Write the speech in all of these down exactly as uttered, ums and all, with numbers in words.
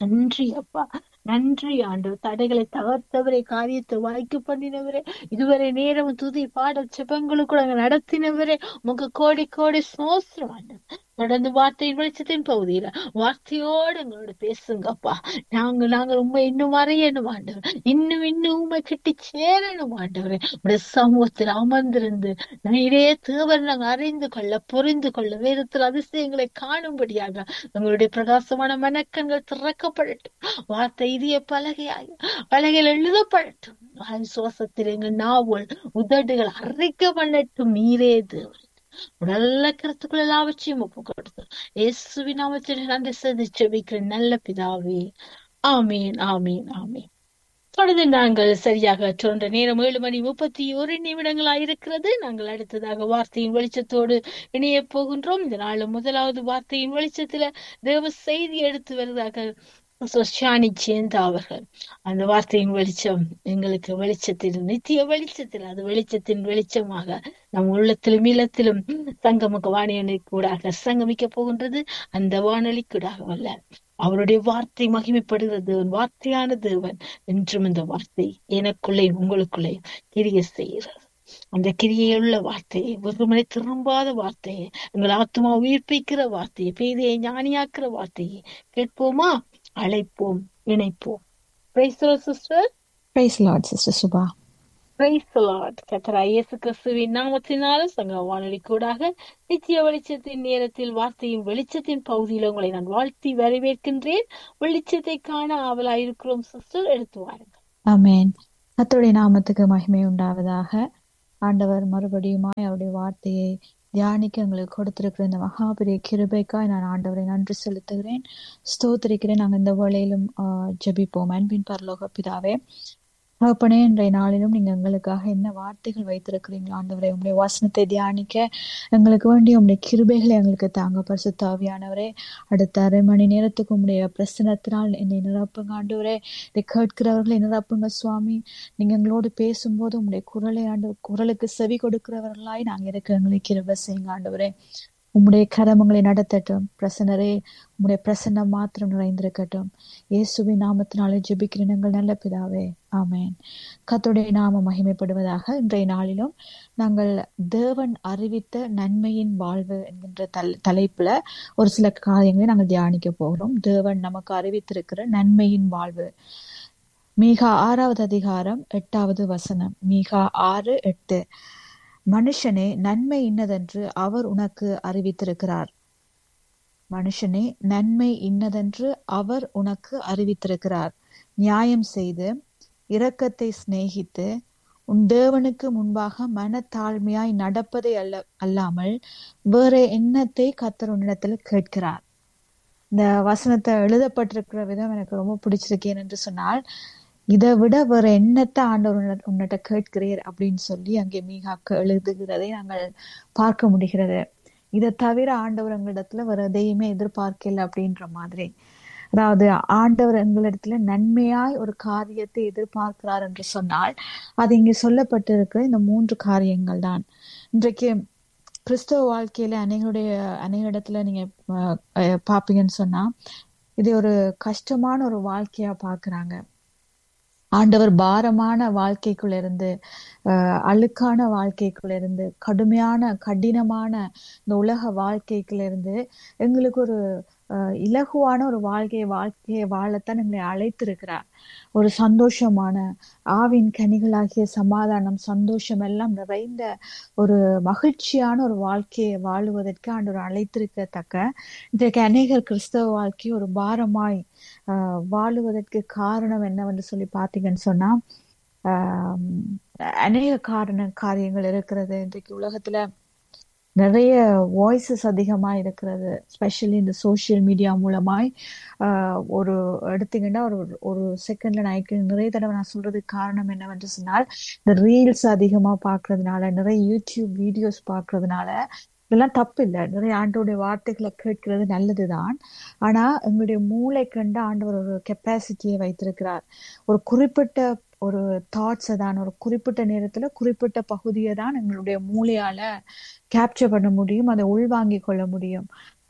நன்றி அப்பா. நன்றி ஆண்டவர். தடைகளை தகர்த்தவரே, காரியத்தை வாய்க்கு பண்ணினவரே, இதுவரை நேரம் துதி பாடல் செபங்களுக்கு நாங்க நடத்தினவரே, உங்க கோடி கோடி சோஸ்திரம் ஆண்டவர். தொடர்ந்து வார்த்தையின் வெளிச்சத்தின் பகுதியில வார்த்தையோடு எங்களோட பேசுங்கப்பா. நாங்க நாங்க உண்மை இன்னும் அறியணும் ஆண்டவர். இன்னும் இன்னும் உண்மை கிட்டி சேரணும் ஆண்டவரே. உடைய சமூகத்தில் அமர்ந்திருந்து நீரே தேவன் நாங்க அறிந்து கொள்ள, புரிந்து கொள்ள, வேதத்தில் அதிசயங்களை காணும்படியாக உங்களுடைய பிரகாசமான மனக்கண்கள் திறக்கப்படட்டும். வார்த்தை இதய பலகையாய் பலகையில் எழுதப்படட்டும். சுவாசத்தில் எங்கள் நாவல் உதடுகள் அறிக்கை பண்ணட்டும். நீரே தேவன். உடல்ல கருத்துக்கள் எல்லாவற்றையும் ஒப்பு கொடுத்து இயேசுவின் நாமத்தில் நன்றி செலுத்தி ஜெபிக்கிறேன் நல்ல பிதாவே. ஆமீன், ஆமீன், ஆமீன். தொடர்ந்து நாங்கள் சரியாக சொன்ன நேரம் ஏழு மணி முப்பத்தி ஒரு நிமிடங்களாயிருக்கிறது. நாங்கள் அடுத்ததாக வார்த்தையின் வெளிச்சத்தோடு இணைய போகின்றோம். இந்த நாள் முதலாவது வார்த்தையின் வெளிச்சத்துல தேவ செய்தி எடுத்து வருவதாக ஷானி சேந்தா அவர்கள். அந்த வார்த்தையின் வெளிச்சம் எங்களுக்கு வெளிச்சத்தில், நித்திய வெளிச்சத்தில், அது வெளிச்சத்தின் வெளிச்சமாக நம் உள்ளத்திலும் இல்லத்திலும் சங்கமுக வாணியனை கூடாக சங்கமிக்க போகின்றது. அந்த வானொலி கூடாக அல்ல, அவருடைய வார்த்தை மகிமைப்படுகிற தேவன், வார்த்தையான தேவன் என்றும் இந்த வார்த்தை எனக்குள்ளேயும் உங்களுக்குள்ளேயும் கிரியை செய்கிறது. அந்த கிரியையுள்ள வார்த்தையை, வெறுமனை திரும்பாத வார்த்தையை, எங்கள் ஆத்மா உயிர்ப்பிக்கிற வார்த்தையை, பேதையை ஞானியாக்குற வார்த்தையை கேட்போமா? அழைப்போம், இணைப்போம். Praise the Lord, sister. Praise the Lord, Sister Subha. Praise the Lord. கர்த்தராகிய இயேசு கிறிஸ்துவின் நாமத்தினால சங்க வானொலி கூடாக நித்திய வெளிச்சத்தின் நேரத்தில் வார்த்தையின் வெளிச்சத்தின் பகுதியில் உங்களை நான் வாழ்த்தி வரவேற்கின்றேன். வெளிச்சத்தை காண ஆவலாயிருக்கிறோம் சிஸ்டர், எடுத்து வாருங்கள். ஆமென். கர்த்தருடைய நாமத்துக்கு மகிமை உண்டாவதாக. ஆண்டவர் மறுபடியுமாய் அவருடைய வார்த்தையை தியானிக்க எங்களுக்கு கொடுத்திருக்கிற இந்த மகாபெரிய கிருபைக்காய் நான் ஆண்டவரை நன்றி செலுத்துகிறேன், ஸ்தோத்திரிக்கிறேன். நாங்கள் இந்த வேளையிலும் ஆஹ் ஜெபிப்போம். அன்பின் பரலோக பிதாவே, தகப்பனே, இன்றைய நாளிலும் நீங்க எங்களுக்காக என்ன வார்த்தைகள் வைத்திருக்கிறீங்களோ ஆண்டவரே, உங்களுடைய வசனத்தை தியானிக்க எங்களுக்கு வேண்டிய உங்களுடைய கிருபைகளை எங்களுக்கு தாங்க பரிசுத்த ஆவியானவரே. அடுத்த அரை மணி நேரத்துக்கு உங்களுடைய பிரசனத்தினால் என்னை நிரப்புங்க ஆண்டவரே. இதை கேட்கிறவர்களை நிரப்புங்க சுவாமி. நீங்க எங்களோடு பேசும்போது உங்களுடைய குரலை ஆண்டு குரலுக்கு செவி கொடுக்கிறவர்களாய் நாங்க இருக்க எங்களை கிருபை செய்யுங்க ஆண்டவரே. உம்முடைய கரமங்களை நடத்தட்டும். பிரசன்னரே, உம்முடைய பிரசன்னம் மாத்திரம் நிறைந்திருக்கட்டும். இயேசுவின் நாமத்தினாலே ஜெபிக்கிறேன் எங்கள் நல்ல பிதாவே, ஆமென். கர்த்தருடைய நாமம் மகிமைப்படுவதாக. இன்றைய நாளிலும் நாங்கள் தேவன் அறிவித்த நன்மையின் வாழ்வு என்கின்ற தல் தலைப்புல ஒரு சில காரியங்களை நாங்கள் தியானிக்க போகிறோம். தேவன் நமக்கு அறிவித்திருக்கிற நன்மையின் வாழ்வு. மீகா ஆறாவது அதிகாரம் எட்டாவது வசனம். மீகா ஆறு எட்டு. மனுஷனே, நன்மை இன்னதென்று அவர் உனக்கு அறிவித்திருக்கிறார். மனுஷனே, நன்மை இன்னதென்று அவர் உனக்கு அறிவித்திருக்கிறார். நியாயம் செய்து இரக்கத்தை சிநேகித்து உன் தேவனுக்கு முன்பாக மனத்தாழ்மையாய் நடப்பதை அல்ல அல்லாமல் வேற எண்ணத்தை கர்த்தர் உன்னிடத்தில் கேட்கிறார். இந்த வசனத்தை எழுதப்பட்டிருக்கிற விதம் எனக்கு ரொம்ப பிடிச்சிருக்கேன் என்று சொன்னால், இதை விட வேற எண்ணத்தை ஆண்டவர் உன்னிட்ட கேட்கிறீர் அப்படின்னு சொல்லி அங்கே மீகாக்கு எழுதுகிறதை நாங்கள் பார்க்க முடிகிறது. இதை தவிர ஆண்டவர் எங்களிடத்துல வேற எதையுமே எதிர்பார்க்கல அப்படின்ற மாதிரி. அதாவது ஆண்டவர் எங்களிடத்துல நன்மையாய் ஒரு காரியத்தை எதிர்பார்க்கிறார் என்று சொன்னால் அது இங்கே சொல்லப்பட்டிருக்கிற இந்த மூன்று காரியங்கள் தான். இன்றைக்கு கிறிஸ்தவ வாழ்க்கையில அநேகருடைய அநேக இடத்துல நீங்க பாப்பீங்கன்னு சொன்னா இது ஒரு கஷ்டமான ஒரு வாழ்க்கையா பாக்குறாங்க. ஆண்டவர் பாரமான வாழ்க்கைக்குள்ள இருந்து அஹ் அழுக்கான வாழ்க்கைக்குள்ள இருந்து கடுமையான கடினமான இந்த உலக வாழ்க்கைக்குள்ள இருந்து எங்களுக்கு ஒரு அஹ் இலகுவான ஒரு வாழ்க்கையை வாழ்க்கையை வாழத்தான் எங்களை அழைத்திருக்கிறார். ஒரு சந்தோஷமான ஆவின் கனிகளாகிய சமாதானம், சந்தோஷம் எல்லாம் நிறைந்த ஒரு மகிழ்ச்சியான ஒரு வாழ்க்கையை வாழுவதற்கு ஆண்டவர் அழைத்திருக்கத்தக்க இன்றைக்கு அநேகர் கிறிஸ்தவ வாழ்க்கை ஒரு பாரமாய் ஆஹ் வாழுவதற்கு காரணம் என்னவென்று சொல்லி பார்த்தீங்கன்னு சொன்னா ஆஹ் அநேக காரண காரியங்கள் இருக்கிறது. இன்றைக்கு உலகத்துல நிறைய வாய்ஸஸ் அதிகமா இருக்கிறது. ஸ்பெஷலி இந்த சோசியல் மீடியா மூலமாய் ஆஹ் ஒரு எடுத்தீங்கன்னா ஒரு ஒரு செகண்ட்ல நான் நிறைய தடவை நான் சொல்றதுக்கு காரணம் என்னவென்று சொன்னால், இந்த ரீல்ஸ் அதிகமா பாக்குறதுனால, நிறைய யூடியூப் வீடியோஸ் பாக்குறதுனால. இதெல்லாம் தப்பு இல்லை, நிறைய ஆண்டவருடைய வார்த்தைகளை கேட்கிறது நல்லதுதான். ஆனா எங்களுடைய மூளை கண்டு ஆண்டவர் ஒரு கெப்பாசிட்டியை வைத்திருக்கிறார். ஒரு குறிப்பிட்ட ஒரு தாட்ஸை தான், ஒரு குறிப்பிட்ட நேரத்துல குறிப்பிட்ட பகுதியை தான் எங்களுடைய மூளையால கேப்சர் பண்ண முடியும், அதை உள்வாங்கி கொள்ள முடியும்.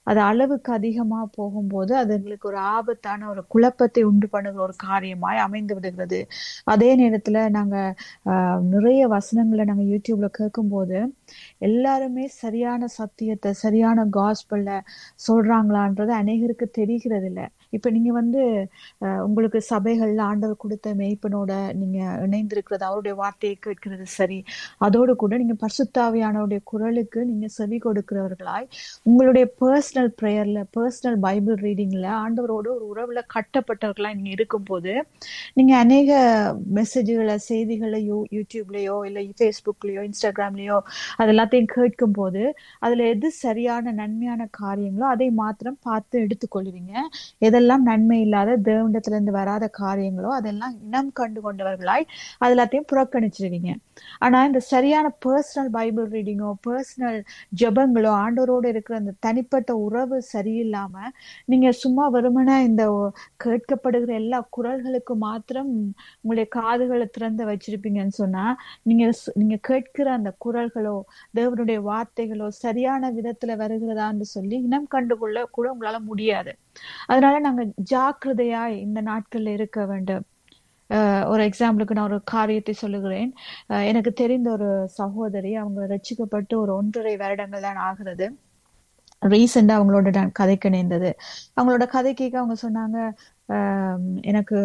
அது அளவுக்கு அதிகமா போகும்போது அது எங்களுக்கு ஒரு ஆபத்தான ஒரு குழப்பத்தை உண்டு பண்ணுகிற ஒரு காரியமாய் அமைந்து விடுகிறது. அதே நேரத்துல நாங்க ஆஹ் நிறைய வசனங்களை நாங்க யூடியூப்ல கேட்கும்போது எல்லாருமே சரியான சத்தியத்தை சரியான காஸ்பல்ல சொல்றாங்களான்றது அநேகருக்கு தெரிகிறது இல்ல. இப்ப நீங்க வந்து அஹ் உங்களுக்கு சபைகள்ல ஆண்டவர் கொடுத்த மேய்ப்பனோட நீங்க இணைந்திருக்கிறது, அவருடைய வார்த்தையை கேட்கிறது சரி. அதோடு கூட நீங்க பரிசுத்தாவியானவருடைய குரலுக்கு நீங்க செவி கொடுக்கிறவர்களாய் உங்களுடைய பர்சனல் ப்ரேயர்ல பர்சனல் பைபிள் ரீடிங்ல ஆண்டவரோட ஒரு உறவுல கட்டப்பட்டவர்களா நீங்க இருக்கும்போது நீங்க அநேக மெசேஜ்களை செய்திகளை யூ யூடியூப்லயோ இல்ல ஃபேஸ்புக்லயோ இன்ஸ்டாகிராம்லயோ அது எல்லாத்தையும் கேட்கும் போது அதுல எது சரியான நன்மையான காரியங்களோ அதை மாத்திரம் பார்த்து எடுத்துக்கொள்வீங்க. எதெல்லாம் நன்மை இல்லாத தேவண்டத்துல இருந்து வராத காரியங்களோ அதெல்லாம் இனம் கண்டு கொண்டவர்களாய் அது எல்லாத்தையும் புறக்கணிச்சிருவீங்க. ஆனா இந்த சரியான பர்சனல் பைபிள் ரீடிங்கோ பர்சனல் ஜெபங்களோ ஆண்டவரோடு இருக்கிற அந்த தனிப்பட்ட உறவு சரியில்லாம நீங்க சும்மா வெறுமனே இந்த கேட்கப்படுகிற எல்லா குரல்களுக்கு மாத்திரம் உங்களுடைய காதுகளை திறந்து வச்சிருப்பீங்கன்னு சொன்னா நீங்க நீங்க கேட்கிற அந்த குரல்களோ தேவனுடைய வார்த்தைகளோ சரியான விதத்துல வருகிறதான்னு சொல்லி இனம் கண்டுகொள்ள கூட உங்களால முடியாது. அதனால நாங்க ஜாக்கிரதையா இந்த நாட்கள்ல இருக்க வேண்டும். அஹ் ஒரு எக்ஸாம்பிளுக்கு நான் ஒரு காரியத்தை சொல்லுகிறேன். அஹ் எனக்கு தெரிந்த ஒரு சகோதரி, அவங்க ரட்சிக்கப்பட்டு ஒரு ஒன்றரை வருடங்கள் தான் ஆகிறது. ரீசெண்டா அவங்களோட நான் கதைக்கு நேர்ந்தது. அவங்களோட கதை கேட்க அவங்க சொன்னாங்க, ஆஹ் எனக்கு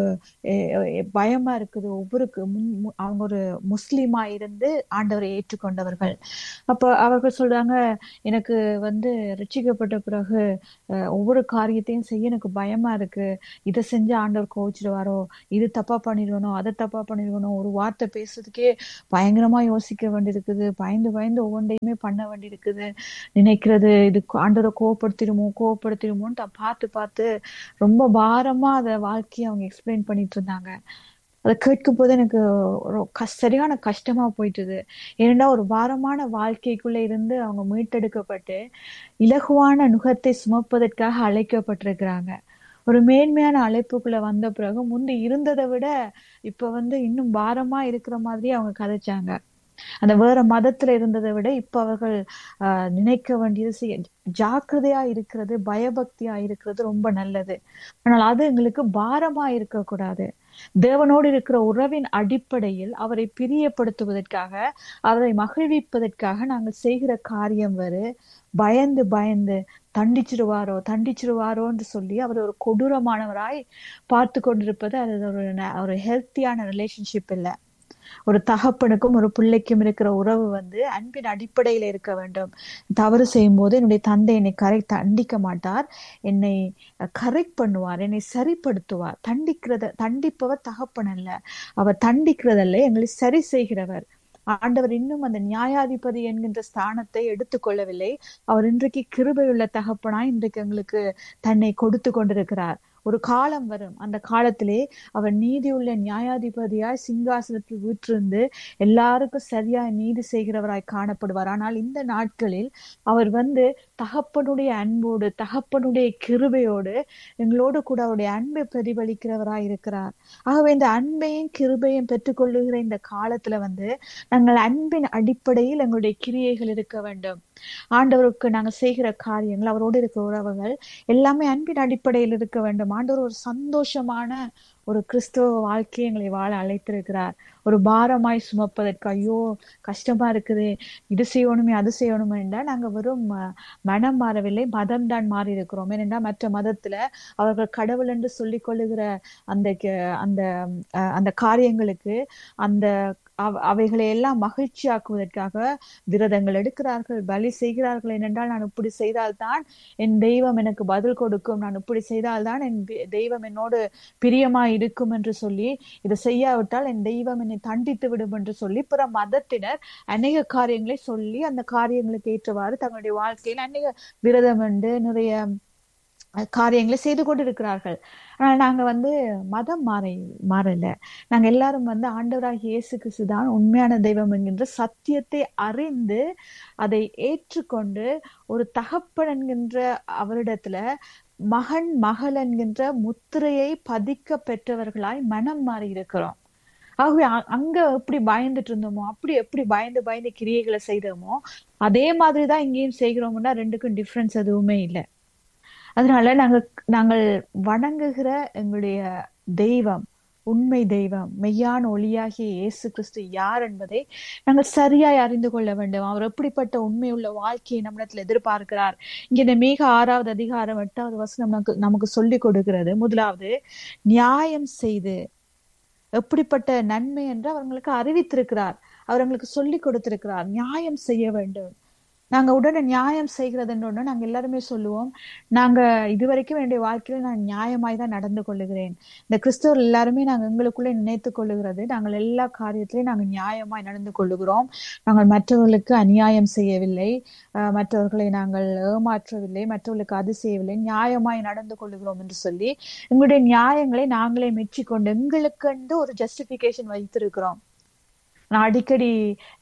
பயமா இருக்குது. ஒவ்வொருக்கு முன் அவங்க ஒரு முஸ்லீமா இருந்து ஆண்டவரை ஏற்றுக்கொண்டவர்கள். அப்ப அவர்கள் சொல்றாங்க, எனக்கு வந்து ரட்சிக்கப்பட்ட பிறகு ஒவ்வொரு காரியத்தையும் செய்ய எனக்கு பயமா இருக்கு. இதை செஞ்சு ஆண்டவர் கோவிச்சிடுவாரோ, இது தப்பா பண்ணிடுவனோ, அதை தப்பா பண்ணிடுவனோ, ஒரு வார்த்தை பேசுறதுக்கே பயங்கரமா யோசிக்க வேண்டியிருக்குது. பயந்து பயந்து ஒவ்வொன்றையுமே பண்ண வேண்டியிருக்குது. நினைக்கிறது இது ஆண்டவரை கோவப்படுத்திடுமோ கோவப்படுத்திடுமோன்னு பார்த்து பார்த்து ரொம்ப பாரமா அத வாழ்க்கையை அவங்க எக்ஸ்பிளைன் பண்ணிட்டு இருந்தாங்க. அதை கேட்கும் போது எனக்கு ஒரு சரியான கஷ்டமா போயிட்டுது. ஏன்னா ஒரு பாரமான வாழ்க்கைக்குள்ள இருந்து அவங்க மீட்டெடுக்கப்பட்டு இலகுவான நுகத்தை சுமப்பதற்காக அழைக்கப்பட்டிருக்கிறாங்க. ஒரு மேன்மையான அழைப்புக்குள்ள வந்த பிறகு முந்தி இருந்ததை விட இப்ப வந்து இன்னும் பாரமா இருக்கிற மாதிரி அவங்க கதைச்சாங்க. அந்த வேற மதத்துல இருந்ததை விட இப்ப அவர்கள் ஆஹ் நினைக்க வேண்டியது செய்ய ஜாக்கிரதையா இருக்கிறது, பயபக்தியா இருக்கிறது ரொம்ப நல்லது. ஆனால் அது எங்களுக்கு பாரமா இருக்கக்கூடாது. தேவனோடு இருக்கிற உறவின் அடிப்படையில் அவரை பிரியப்படுத்துவதற்காக அவரை மகிழ்விப்பதற்காக நாங்கள் செய்கிற காரியம் வரு பயந்து பயந்து தண்டிச்சிருவாரோ தண்டிச்சிருவாரோன்னு சொல்லி அவர் ஒரு கொடூரமானவராய் பார்த்து கொண்டிருப்பது அது ஒரு ஒரு ஹெல்த்தியான ரிலேஷன்ஷிப் இல்லை. ஒரு தகப்பனுக்கும் ஒரு பிள்ளைக்கும் இருக்கிற உறவு வந்து அன்பின் அடிப்படையில இருக்க வேண்டும். தவறு செய்யும் போது என்னுடைய தந்தை என்னை கரெக்ட் தண்டிக்க மாட்டார், என்னை கரெக்ட் பண்ணுவார், என்னை சரிப்படுத்துவார். தண்டிக்கிறத தண்டிப்பவர் தகப்பன் அல்ல, அவர் தண்டிக்கிறதல்ல, எங்களை சரி செய்கிறவர். ஆண்டவர் இன்னும் அந்த நியாயாதிபதி என்கின்ற ஸ்தானத்தை எடுத்துக்கொள்ளவில்லை. அவர் இன்றைக்கு கிருபையுள்ள தகப்பனாய் இன்றைக்கு எங்களுக்கு தன்னை கொடுத்து கொண்டிருக்கிறார். ஒரு காலம் வரும், அந்த காலத்திலே அவர் நீதியுள்ள நியாயாதிபதியாய் சிங்காசனத்தில் வீற்றிருந்து எல்லாருக்கும் சரியாய் நீதி செய்கிறவராய் காணப்படுவார். ஆனால் இந்த நாட்களில் அவர் வந்து தகப்பனுடைய அன்போடு தகப்பனுடைய கிருபையோடு எங்களோடு கூட அவருடைய அன்பை பிரதிபலிக்கிறவராய் இருக்கிறார். ஆகவே இந்த அன்பையும் கிருபையும் பெற்றுக்கொள்ளுகிற இந்த காலத்துல வந்து நாங்கள் அன்பின் அடிப்படையில் எங்களுடைய கிரியைகள் இருக்க வேண்டும். ஆண்டவருக்கு நாங்க செய்கிற காரியங்கள், அவரோடு இருக்கிற உறவுகள் எல்லாமே அன்பின் அடிப்படையில் இருக்க வேண்டும். ஆண்டவர் ஒரு சந்தோஷமான ஒரு கிறிஸ்தவ வாழ்க்கையை எங்களை வாழ அழைத்திருக்கிறார். ஒரு பாரமாய் சுமப்பதற்கு ஐயோ கஷ்டமா இருக்குது, இது செய்யணுமே அது செய்யணுமே என்றால் நாங்க வெறும் மனம் மாறவில்லை, மதம் தான் மாறி இருக்கிறோம். ஏனென்றால் மற்ற மதத்துல அவர்கள் கடவுள் என்று சொல்லிக் கொள்ளுகிற அந்த அந்த அந்த காரியங்களுக்கு அந்த அவைகளை எல்லாம் மகிழ்ச்சி ஆக்குவதற்காக விரதங்கள் எடுக்கிறார்கள், பலி செய்கிறார்கள். ஏனென்றால் நான் இப்படி செய்தால்தான் என் தெய்வம் எனக்கு பதில் கொடுக்கும், நான் இப்படி செய்தால்தான் என் தெய்வம் என்னோடு பிரியமா இருக்கும் என்று சொல்லி, இதை செய்யாவிட்டால் என் தெய்வம் என்னை தண்டித்து விடும் என்று சொல்லி பிற மதத்தினர் அநேக காரியங்களை சொல்லி அந்த காரியங்களுக்கு ஏற்றவாறு தங்களுடைய வாழ்க்கையில் அநேக விரதம் என்று நிறைய காரியங்களை செய்து கொண்டு இருக்கிறார்கள். ஆனால் நாங்க வந்து மதம் மாற மாறல. நாங்க எல்லாரும் வந்து ஆண்டவராகிய இயேசு கிறிஸ்துதான் உண்மையான தெய்வம் என்கின்ற சத்தியத்தை அறிந்து அதை ஏற்றுக்கொண்டு ஒரு தகப்பன் என்கின்ற அவரிடத்துல மகன் மகள் என்கின்ற முத்திரையை பதிக்க பெற்றவர்களாய் மனம் மாறி இருக்கிறோம். ஆகவே அங்க எப்படி பயந்துட்டு இருந்தோமோ, அப்படி எப்படி பயந்து பயந்து கிரியைகளை செய்தோமோ அதே மாதிரிதான் இங்கேயும் செய்கிறோம்னா ரெண்டுக்கும் டிஃபரன்ஸ் எதுவுமே இல்லை. அதனால நாங்க நாங்கள் வணங்குகிற எங்களுடைய தெய்வம், உண்மை தெய்வம், மெய்யான ஒளியாகிய இயேசு கிறிஸ்து யார் என்பதை நாங்கள் சரியாய் அறிந்து கொள்ள வேண்டும். அவர் எப்படிப்பட்ட உண்மை உள்ள வாழ்க்கையை நம்மிடத்தில் எதிர்பார்க்கிறார். இங்க இந்த மீக ஆறாவது அதிகாரம் எட்டாவது வசனம் நமக்கு நமக்கு சொல்லிக் கொடுக்கிறது. முதலாவது, நியாயம் செய்து எப்படிப்பட்ட நன்மை என்று அவர்களுக்கு அறிவித்திருக்கிறார். அவர் அவங்களுக்கு சொல்லி கொடுத்திருக்கிறார். நியாயம் செய்ய வேண்டும். நாங்க உடனே நியாயம் செய்கிறதுன்னு நாங்க எல்லாருமே சொல்லுவோம், நாங்க இதுவரைக்கும் என்னுடைய வாழ்க்கையில நான் நியாயமாய் தான் நடந்து கொள்ளுகிறேன். இந்த கிறிஸ்தவர் எல்லாருமே நாங்க எங்களுக்குள்ளே நினைத்து கொள்ளுகிறது, நாங்கள் எல்லா காரியத்திலையும் நாங்கள் நியாயமாய் நடந்து கொள்ளுகிறோம், நாங்கள் மற்றவர்களுக்கு அநியாயம் செய்யவில்லை, அஹ் மற்றவர்களை நாங்கள் ஏமாற்றவில்லை, மற்றவர்களுக்கு அது செய்யவில்லை, நியாயமாய் நடந்து கொள்ளுகிறோம் என்று சொல்லி எங்களுடைய நியாயங்களை நாங்களே மெச்சிக்கொண்டு எங்களுக்கு ஒரு ஜஸ்டிபிகேஷன் வைத்திருக்கிறோம். நான் அடிக்கடி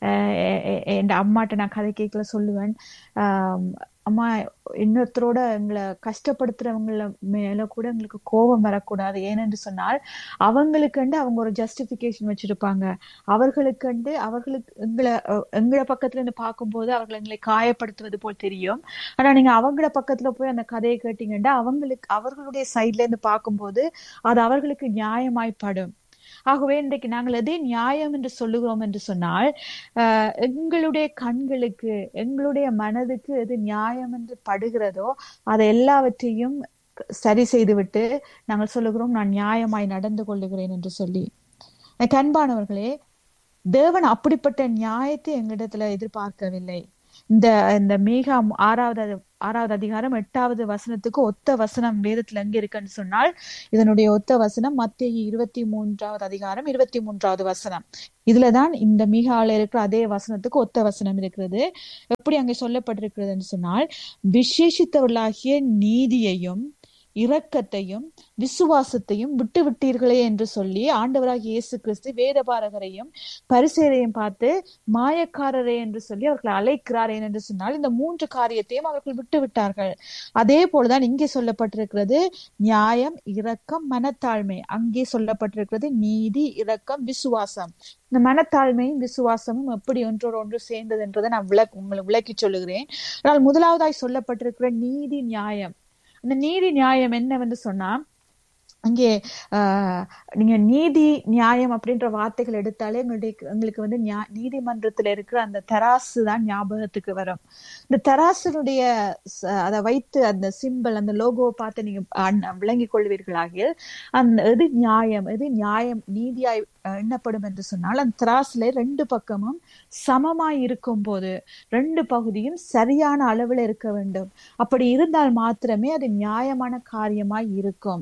அஹ் என் அம்மாட்ட நான் கதை கேட்கல சொல்லுவேன், ஆஹ் அம்மா, இன்னொருத்தரோட எங்களை கஷ்டப்படுத்துறவங்கள மேல கூட எங்களுக்கு கோபம் வரக்கூடாது. ஏனென்று சொன்னால் அவங்களுக்குண்டு அவங்க ஒரு ஜஸ்டிபிகேஷன் வச்சிருப்பாங்க. அவர்களுக்குண்டு அவர்களுக்கு எங்களை எங்களை பக்கத்துல இருந்து பார்க்கும்போது அவர்கள் எங்களை காயப்படுத்துவது போல் தெரியும். ஆனா நீங்க அவங்கள பக்கத்துல போய் அந்த கதையை கேட்டீங்கன்னா அவங்களுக்கு அவர்களுடைய சைட்ல இருந்து பார்க்கும்போது அது அவர்களுக்கு நியாயமாய்ப்படும். ஆகவே இன்றைக்கு நாங்கள் எதை நியாயம் என்று சொல்லுகிறோம் என்று சொன்னால், அஹ் எங்களுடைய கண்களுக்கு எங்களுடைய மனதுக்கு எது நியாயம் என்று படுகிறதோ அதை எல்லாவற்றையும் சரி செய்துவிட்டு நாங்கள் சொல்லுகிறோம், நான் நியாயமாய் நடந்து கொள்ளுகிறேன் என்று சொல்லி. அன்பானவர்களே, தேவன் அப்படிப்பட்ட நியாயத்தை எங்களிடத்துல எதிர்பார்க்கவில்லை. இந்த இந்த மீகா ஆறாவது ஆறாவது அதிகாரம் எட்டாவது வசனத்துக்கு ஒத்த வசனம் வேதத்துல எங்க இருக்குன்னு சொன்னால், இதனுடைய ஒத்த வசனம் மத்தேயு இருபத்தி மூன்றாவது அதிகாரம் இருபத்தி மூன்றாவது வசனம். இதுலதான் இந்த மீகால இருக்கிற அதே வசனத்துக்கு ஒத்த வசனம் இருக்கிறது. எப்படி அங்கே சொல்லப்பட்டிருக்கிறதுன்னு சொன்னால், விசேஷித்தவர்களாகிய நீதியையும் இரக்கத்தையும் விசுவாசத்தையும் விட்டு விட்டீர்களே என்று சொல்லி ஆண்டவராகிய இயேசு கிறிஸ்து வேதபாரகரையும் பரிசேயரையும் பார்த்து மாயக்காரரே என்று சொல்லி அவர்களை அழைக்கிறார். என்று சொன்னால் இந்த மூன்று காரியத்தையும் அவர்கள் விட்டு விட்டார்கள். அதே போலதான் இங்கே சொல்லப்பட்டிருக்கிறது, நியாயம், இரக்கம், மனத்தாழ்மை. அங்கே சொல்லப்பட்டிருக்கிறது நீதி, இரக்கம், விசுவாசம். இந்த மனத்தாழ்மையும் விசுவாசமும் எப்படி ஒன்றோடு ஒன்று சேர்ந்தது என்றதை நான் விளக்கு உங்களுக்கு விளக்கி சொல்லுகிறேன். ஆனால் முதலாவதாய் சொல்லப்பட்டிருக்கிற நீதி, நியாயம். அந்த நீதி நியாயம் என்னவென்று சொன்னா, அங்கே ஆஹ் நீங்க நீதி நியாயம் அப்படின்ற வார்த்தைகள் எடுத்தாலே எங்களுடைய எங்களுக்கு வந்து நீதிமன்றத்துல இருக்கிற அந்த தராசு தான் ஞாபகத்துக்கு வரும். இந்த தராசனுடைய அதை வைத்து அந்த சிம்பிள், அந்த லோகோவை பார்த்து நீங்க விளங்கிக் கொள்வீர்களாகிய அந்த எது நியாயம், எது நியாயம் நீதியாய் எண்ணப்படும் என்று சொன்னால், அந்த தராசுல ரெண்டு பக்கமும் சமமாய் இருக்கும் போது ரெண்டு பகுதியும் சரியான அளவுல இருக்க வேண்டும். அப்படி இருந்தால் மாத்திரமே அது நியாயமான காரியமாய் இருக்கும்.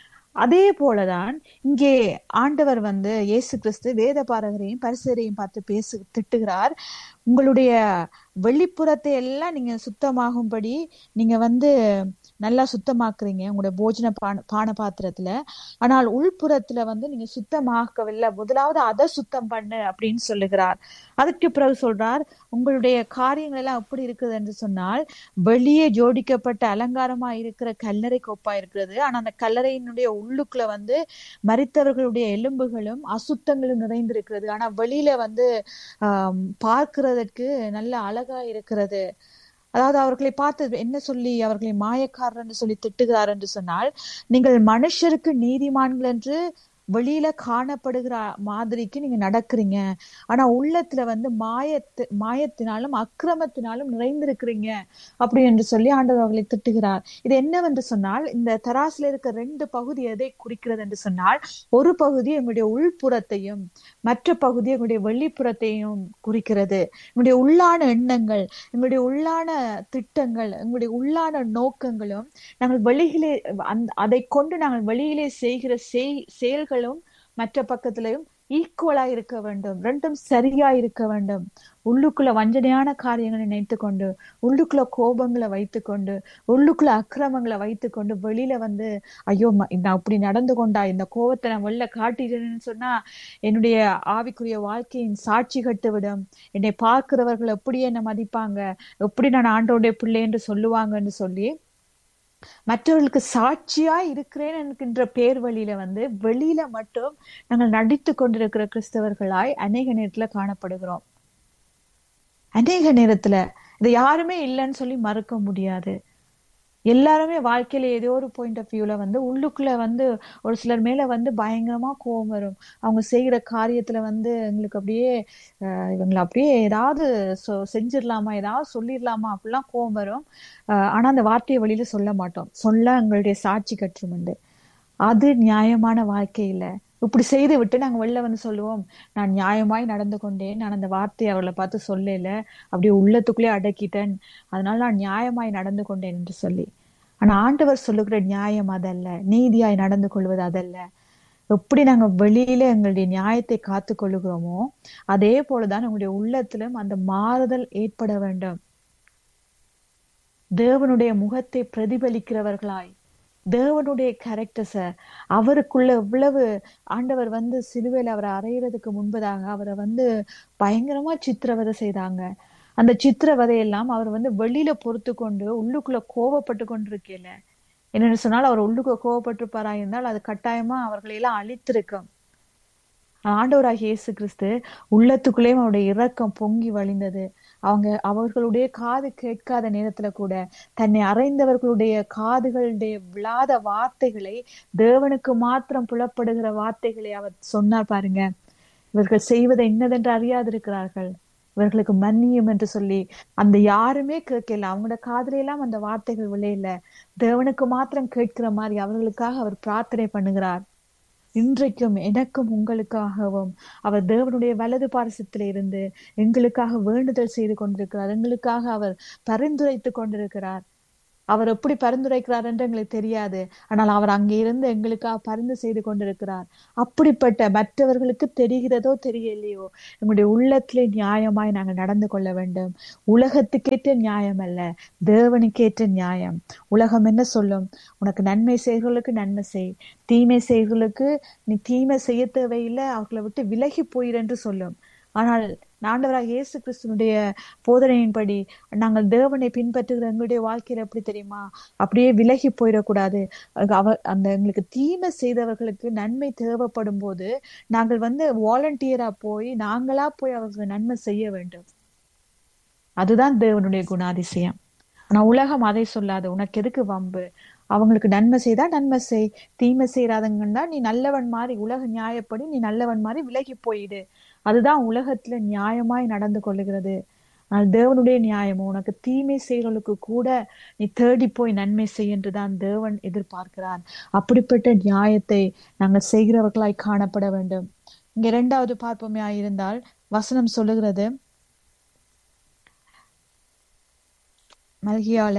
அதே போலதான் இங்கே ஆண்டவர் வந்து இயேசு கிறிஸ்து வேதபாரகரையும் பரிசேயரையும் பார்த்து பேசு திட்டுகிறார். உங்களுடைய வெளிப்புறத்தை எல்லாம் நீங்க சுத்தமாகும்படி நீங்க வந்து நல்லா சுத்தமாக்குறீங்க உங்களுடைய போஜன பான பான பாத்திரத்துல, ஆனால் உள்புறத்துல வந்து நீங்க சுத்தமாக்கவில்லை, முதலாவது அதை சுத்தம் பண்ணு அப்படின்னு சொல்லுகிறார். அதுக்கு பிறகு சொல்றார், உங்களுடைய காரியங்கள் எல்லாம் எப்படி இருக்குது என்று சொன்னால், வெளியே ஜோடிக்கப்பட்ட அலங்காரமா இருக்கிற கல்லறை கோப்பா இருக்கிறது, ஆனா அந்த கல்லறையினுடைய உள்ளுக்குள்ள வந்து மரித்தவர்களுடைய எலும்புகளும் அசுத்தங்களும் நிறைந்திருக்கிறது. ஆனா வெளியில வந்து ஆஹ் பார்க்கிறதுக்கு நல்ல அழகா இருக்கிறது. அதாவது அவர்களை பார்த்து என்ன சொல்லி அவர்களை மாயக்காரர் என்று சொல்லி திட்டுகிறார் என்று சொன்னால், நீங்கள் மனுஷருக்கு நீதிமான்கள் என்று வெளியில காணப்படுகிற மாதிரிக்கு நீங்க நடக்கிறீங்க, ஆனா உள்ளத்துல வந்து மாயத்து மாயத்தினாலும் அக்கிரமத்தினாலும் நிறைந்திருக்கிறீங்க அப்படி என்று சொல்லி ஆண்டவர் அவர்களை திட்டுகிறார். இது என்னவென்று சொன்னால், இந்த தராசுல இருக்க ரெண்டு பகுதி எதை குறிக்கிறது என்று சொன்னால், ஒரு பகுதி எங்களுடைய உள்புறத்தையும் மற்ற பகுதி எங்களுடைய வெளிப்புறத்தையும் குறிக்கிறது. எங்களுடைய உள்ளான எண்ணங்கள், எங்களுடைய உள்ளான திட்டங்கள், எங்களுடைய உள்ளான நோக்கங்களும் நாங்கள் வெளியிலே அதை கொண்டு நாங்கள் வெளியிலே செய்கிற செயல்கள் மற்ற பக்கத்திலையும் ஈக்குவலா இருக்க வேண்டும், ரெண்டும் சரியா இருக்க வேண்டும். உள்ளுக்குள்ள வஞ்சனையான காரியங்களை நினைத்து கொண்டு, உள்ளுக்குள்ள கோபங்களை வைத்து கொண்டு, உள்ளுக்குள்ள அக்கிரமங்களை வைத்து கொண்டு வெளியில வந்து ஐயோ நான் அப்படி நடந்து கொண்டா, இந்த கோபத்தை நான் வெளில காட்டிட்டேன்னு சொன்னா என்னுடைய ஆவிக்குரிய வாழ்க்கையின் சாட்சி கட்டுவிடும், என்னை பார்க்கிறவர்கள் எப்படி என்ன மதிப்பாங்க, எப்படி நான் ஆண்டவருடைய பிள்ளை என்று சொல்லுவாங்கன்னு சொல்லி மற்றவர்களுக்கு சாட்சியா இருக்கிறேன் என்கின்ற பேர் வழியில வந்து வெளியில மட்டும் நாங்கள் நடித்து கொண்டிருக்கிற கிறிஸ்தவர்களாய் அநேக நேரத்துல காணப்படுகிறோம். அநேக நேரத்துல இதை யாருமே இல்லைன்னு சொல்லி மறுக்க முடியாது. எல்லாருமே வாழ்க்கையில ஏதோ ஒரு பாயிண்ட் ஆஃப் வியூல வந்து உள்ளுக்குள்ள வந்து ஒரு சிலர் மேல வந்து பயங்கரமா கோபம் வரும். அவங்க செய்யற காரியத்துல வந்து எங்களுக்கு அப்படியே அஹ் இவங்களை அப்படியே ஏதாவது சொ செஞ்சிடலாமா, ஏதாவது சொல்லிடலாமா அப்படிலாம் கோபம் வரும். அஹ் ஆனா அந்த வார்த்தையை வெளியில சொல்ல மாட்டோம். சொல்ல எங்களுடைய சாட்சி கற்றுமுண்டு. அது நியாயமான வாழ்க்கை இல்ல. இப்படி செய்து விட்டு நாங்க வெளில வந்து சொல்லுவோம், நான் நியாயமாய் நடந்து கொண்டேன், நான் அந்த வார்த்தையை அவளை பார்த்து சொல்லல, அப்படியே உள்ளத்துக்குள்ளே அடக்கிட்டேன், அதனால நான் நியாயமாய் நடந்து கொண்டேன் என்று சொல்லி. ஆனா ஆண்டவர் சொல்லுகிற நியாயம் அதல்ல, நீதியாய் நடந்து கொள்வது அதல்ல. எப்படி நாங்க வெளியில எங்களுடைய நியாயத்தை காத்து கொள்ளுகிறோமோ அதே போலதான் உங்களுடைய உள்ளத்திலும் அந்த மாறுதல் ஏற்பட வேண்டும். தேவனுடைய முகத்தை பிரதிபலிக்கிறவர்களாய், தேவனுடைய கேரக்டர்ஸ அவருக்குள்ள எவ்வளவு ஆண்டவர் வந்து சிலுவையில அவரை அறையிறதுக்கு முன்பதாக அவரை வந்து பயங்கரமா சித்திரவதை செய்தாங்க. அந்த சித்திரவதையெல்லாம் அவர் வந்து வெளியில பொறுத்து கொண்டு உள்ளுக்குள்ள கோவப்பட்டு கொண்டிருக்கல. என்னன்னு சொன்னால் அவர் உள்ளுக்குள்ள கோவப்பட்டிருப்பாரா இருந்தால் அது கட்டாயமா அவர்களை எல்லாம் அழித்திருக்கும். ஆண்டவராகிய இயேசு கிறிஸ்து உள்ளத்துக்குள்ளேயும் அவருடைய இரக்கம் பொங்கி வழிந்தது. அவங்க அவர்களுடைய காது கேட்காத நேரத்துல கூட தன்னை அறைந்தவர்களுடைய காதுகளுடைய விழாத வார்த்தைகளை, தேவனுக்கு மாத்திரம் புலப்படுகிற வார்த்தைகளை அவர் சொன்னார் பாருங்க. இவர்கள் செய்வதை இன்னதென்று அறியாதிருக்கிறார்கள், இவர்களுக்கு மன்னியும் என்று சொல்லி அந்த யாருமே கேட்கல. அவங்களோட காதுல எல்லாம் அந்த வார்த்தைகள் விளையல. தேவனுக்கு மாத்திரம் கேட்கிற மாதிரி அவர்களுக்காக அவர் பிரார்த்தனை பண்ணுகிறார். இன்றைக்கும் எனக்கும் உங்களுக்காகவும் அவர் தேவனுடைய வலது பாரசத்தில இருந்து எங்களுக்காக வேண்டுதல் செய்து கொண்டிருக்கிறார். எங்களுக்காக அவர் பரிந்துரைத்து கொண்டிருக்கிறார். அவர் எப்படி பரிந்துரைக்கிறார் என்று எங்களுக்கு தெரியாது. ஆனால் அவர் அங்கே இருந்து எங்களுக்காக பரிந்து செய்து கொண்டிருக்கிறார். அப்படிப்பட்ட மற்றவர்களுக்கு தெரிகிறதோ தெரியலையோ, எங்களுடைய உள்ளத்திலே நியாயமாய் நாங்கள் நடந்து கொள்ள வேண்டும். உலகத்துக்கேற்ற நியாயம் அல்ல, தேவனுக்கேற்ற நியாயம். உலகம் என்ன சொல்லும்? உனக்கு நன்மை செய்கிறவர்களுக்கு நன்மை செய், தீமை செய்கிறவர்களுக்கு நீ தீமை செய்ய தேவையில்லை, அவர்களை விட்டு விலகி போயிரு என்று சொல்லும். ஆனால் ஆண்டவராக இயேசு கிறிஸ்துனுடைய போதனையின்படி நாங்கள் தேவனை பின்பற்றுகிற எங்களுடைய வாழ்க்கையில எப்படி தெரியுமா? அப்படியே விலகி போயிடக்கூடாது. அவ அந்த எங்களுக்கு தீமை செய்தவர்களுக்கு நன்மை தேவைப்படும் போது நாங்கள் வந்து வாலண்டியரா போய் நாங்களா போய் அவர்களுக்கு நன்மை செய்ய வேண்டும். அதுதான் தேவனுடைய குணாதிசயம். ஆனா உலகம் அதை சொல்லாது. உனக்கு எதுக்கு வம்பு? அவங்களுக்கு நன்மை செய்தா நன்மை செய், தீமை செய்யறாதங்கன்னா நீ நல்லவன் மாதிரி, உலக நியாயப்படி நீ நல்லவன் மாதிரி விலகி போயிடு. அதுதான் உலகத்துல நியாயமாய் நடந்து கொள்ளுகிறது. ஆனால் தேவனுடைய நியாயமோ உனக்கு தீமை செய்கிறவர்களுக்கு கூட நீ தேடி போய் நன்மை செய் என்றுதான் தேவன் எதிர்பார்க்கிறார். அப்படிப்பட்ட நியாயத்தை நாங்கள் செய்கிறவர்களாய் காணப்பட வேண்டும். இங்க இரண்டாவது பார்ப்போமே ஆயிருந்தால் வசனம் சொல்லுகிறது, மல்கியால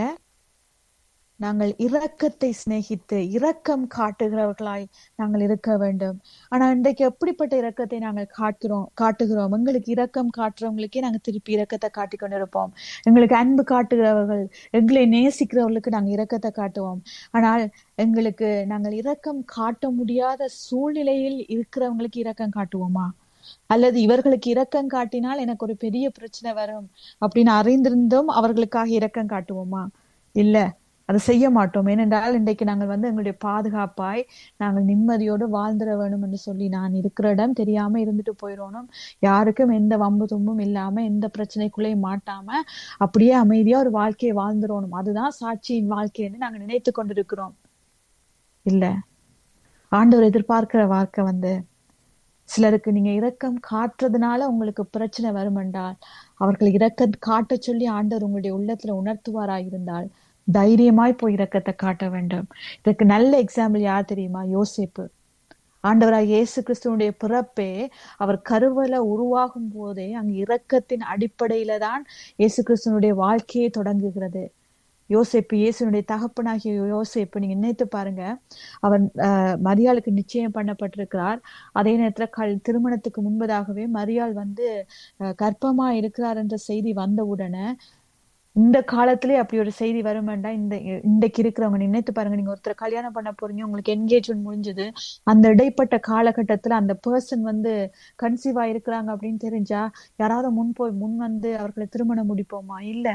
நாங்கள் இரக்கத்தை சிநேகித்து இரக்கம் காட்டுகிறவர்களாய் நாங்கள் இருக்க வேண்டும். ஆனா இன்றைக்கு எப்படிப்பட்ட இரக்கத்தை நாங்கள் காட்டுகிறோம் காட்டுகிறோம் எங்களுக்கு இரக்கம் காட்டுறவங்களுக்கே நாங்க திருப்பி இரக்கத்தை காட்டி கொண்டிருப்போம். எங்களுக்கு அன்பு காட்டுகிறவர்கள், எங்களை நேசிக்கிறவர்களுக்கு நாங்கள் இரக்கத்தை காட்டுவோம். ஆனால் எங்களுக்கு நாங்கள் இரக்கம் காட்ட முடியாத சூழ்நிலையில் இருக்கிறவங்களுக்கு இரக்கம் காட்டுவோமா? அல்லது இவர்களுக்கு இரக்கம் காட்டினால் எனக்கு ஒரு பெரிய பிரச்சனை வரும் அப்படின்னு அறிந்திருந்தும் அவர்களுக்காக இரக்கம் காட்டுவோமா? இல்ல, அதை செய்ய மாட்டோம். ஏனென்றால் இன்றைக்கு நாங்கள் வந்து எங்களுடைய பாதுகாப்பாய் நாங்கள் நிம்மதியோடு வாழ்ந்துட வேணும் என்று சொல்லி நான் இருக்கிற இடம் தெரியாம இருந்துட்டு போயிடணும், யாருக்கும் எந்த வம்பு தும்பும் இல்லாம எந்த பிரச்சனைக்குள்ளேயும் மாட்டாம அப்படியே அமைதியா ஒரு வாழ்க்கையை வாழ்ந்துடணும், அதுதான் சாட்சியின் வாழ்க்கைன்னு நாங்க நினைத்து கொண்டிருக்கிறோம். இல்ல, ஆண்டவர் எதிர்பார்க்கிற வாழ்க்கை வந்து சிலருக்கு நீங்க இரக்கம் காட்டுறதுனால உங்களுக்கு பிரச்சனை வரும் என்றால் அவர்கள் இரக்கம் காட்ட சொல்லி ஆண்டவர் உங்களுடைய உள்ளத்துல உணர்த்துவாராயிருந்தால் தைரியமாய் போய் இரக்கத்தை காட்ட வேண்டும். இதுக்கு நல்ல எக்ஸாம்பிள் யார் தெரியுமா? யோசேப்பு. ஆண்டவராக இயேசு கிறிஸ்துவனுடைய பிறப்பே அவர் கருவல உருவாகும் போதே அங்கு இரக்கத்தின் அடிப்படையில தான் இயேசு கிறிஸ்துவனுடைய வாழ்க்கையை தொடங்குகிறது. யோசேப்பு, இயேசுனுடைய தகப்பனாகிய யோசேப்பு, நீங்க நினைத்து பாருங்க. அவர் அஹ் மரியாளுக்கு நிச்சயம் பண்ணப்பட்டிருக்கிறார். அதே நேரத்துல கல் திருமணத்துக்கு முன்பதாகவே மரியாள் வந்து அஹ் கர்ப்பமா இருக்கிறார் என்ற செய்தி வந்த உடனே, இந்த காலத்திலே அப்படி ஒரு செய்தி வரும் வேண்டாம். இந்த இன்றைக்கு இருக்கிறவங்க நினைத்து பாருங்க, நீங்க ஒருத்தர் கல்யாணம் பண்ண போறீங்க, உங்களுக்கு என்கேஜ்மெண்ட் முடிஞ்சது, அந்த இடைப்பட்ட காலகட்டத்துல அந்த பர்சன் வந்து கன்சீவ் ஆயிருக்கிறாங்க அப்படின்னு தெரிஞ்சா யாராவது முன் போய் முன் வந்து அவர்களை திருமணம் முடிப்போமா? இல்ல.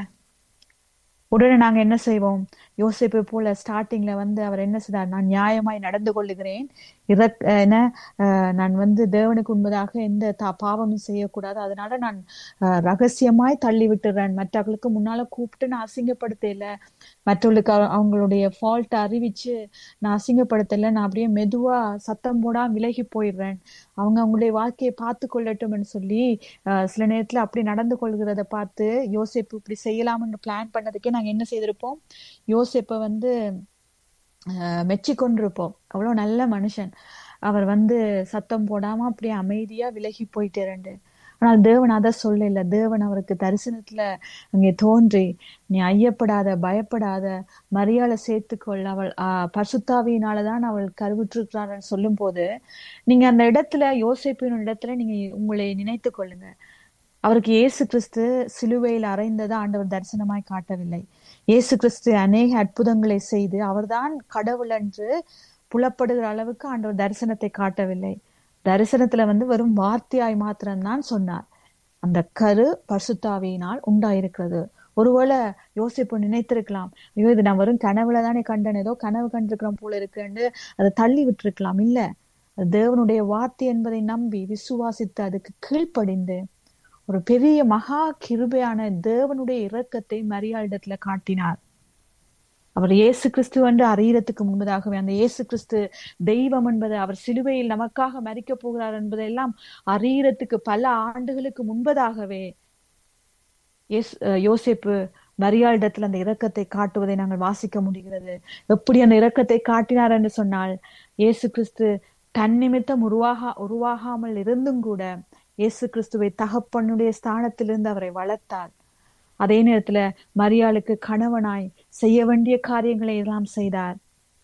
உடனே நாங்க என்ன செய்வோம்? யோசேப்பை போல ஸ்டார்டிங்ல வந்து அவர் என்ன செய்தார்? நான் நியாயமாய் நடந்து கொள்ளுகிறேன், இறக் என்ன அஹ் நான் வந்து தேவனுக்கு உண்பதாக எந்த த பாவமும் செய்யக்கூடாது, அதனால நான் அஹ் ரகசியமாய் தள்ளி விட்டுறேன், மற்றவர்களுக்கு முன்னால கூப்பிட்டு நான் அசிங்கப்படுத்தல, மற்றவர்களுக்கு அவ- அவங்களுடைய ஃபால்ட் அறிவிச்சு நான் அசிங்கப்படுத்தல, நான் அப்படியே மெதுவா சத்தம் போடாம விலகி போயிடுறேன், அவங்க அவங்களுடைய வாழ்க்கையை பார்த்து கொள்ளட்டும்னு சொல்லி ஆஹ் சில நேரத்துல அப்படி நடந்து கொள்கிறத பார்த்து யோசேப்பு இப்படி செய்யலாம்னு பிளான் பண்ணதுக்கே நாங்க என்ன செய்திருப்போம், யோசேப்பை வந்து ஆஹ் மெச்சி கொண்டிருப்போம். அவ்வளவு நல்ல மனுஷன். அவர் வந்து சத்தம் போடாம அப்படியே அமைதியா விலகி போயிட்டு. ஆனால் தேவன் அதை சொல்லல. தேவன் அவருக்கு தரிசனத்துல அங்கே தோன்றி, நீ ஐயப்படாத, பயப்படாத, மரியாதை சேர்த்துக்கொள், அவள் ஆஹ் பரிசுத்தாவியினாலதான் அவள் கருவுற்றிருக்கிறான்னு சொல்லும் போது, நீங்க அந்த இடத்துல யோசேப்பின் இடத்துல நீங்க உங்களை நினைத்து கொள்ளுங்க. அவருக்கு இயேசு கிறிஸ்து சிலுவையில் அறைந்ததை ஆண்டவர் தரிசனமாய் காட்டவில்லை. இயேசு கிறிஸ்து அநேக அற்புதங்களை செய்து அவர்தான் கடவுள் என்று புலப்படுகிற அளவுக்கு ஆண்டவர் தரிசனத்தை காட்டவில்லை. தரிசனத்துல வந்து வெறும் வார்த்தையாய் மாத்திரம்தான் சொன்னார். அந்த கரு பரிசுத்தாவியினால் உண்டாயிருக்கிறது. ஒருவேளை யோசிப்பு நினைத்திருக்கலாம், ஐயோ இது நான் வெறும் கனவுல தானே கண்டேன், ஏதோ கனவு கண்டிருக்கிறோம் போல இருக்குன்னு அதை தள்ளி விட்டுருக்கலாம். இல்ல, அது தேவனுடைய வார்த்தை என்பதை நம்பி விசுவாசித்து அதுக்கு கீழ்ப்படிந்து ஒரு பெரிய மகா கிருபையான தேவனுடைய இரக்கத்தை மரியாளிடத்துல காட்டினார். அவர் இயேசு கிறிஸ்து என்று அறியறதுக்கு முன்பதாகவே, அந்த இயேசு கிறிஸ்து தெய்வம் என்பதை, அவர் சிலுவையில் நமக்காக மரிக்க போகிறார் என்பதெல்லாம் அறியறதுக்கு பல ஆண்டுகளுக்கு முன்பதாகவே எஸ் யோசேப்பு மரியாளிடத்தில் அந்த இரக்கத்தை காட்டுவதை நாங்கள் வாசிக்க முடிகிறது. எப்படி அந்த இரக்கத்தை காட்டினார் என்று சொன்னால், இயேசு கிறிஸ்து தன் நிமித்தம் உருவாக உருவாகாமல் இருந்தும் கூட இயேசு கிறிஸ்துவை தகப்பனுடைய ஸ்தானத்திலிருந்து அவரை வளர்த்தார். அதே நேரத்துல மரியாளுக்கு கணவனாய் செய்ய வேண்டிய காரியங்களை எல்லாம் செய்தார்.